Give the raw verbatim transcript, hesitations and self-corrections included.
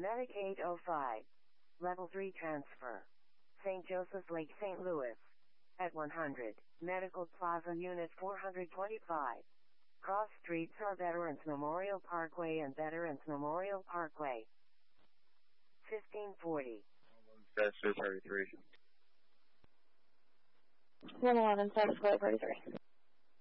Medic eight oh five. Level three transfer. Saint Joseph's Lake, Saint Louis. At one hundred, Medical Plaza Unit four twenty-five. Cross streets are Veterans Memorial Parkway and Veterans Memorial Parkway. fifteen forty. That's thirty-three. one eleven, South Square thirty-three.